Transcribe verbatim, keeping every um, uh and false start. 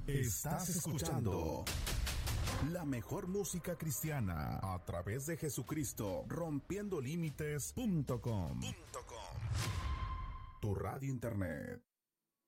Estás escuchando la mejor música cristiana a través de Jesucristo, rompiendo límites punto com. Tu radio internet.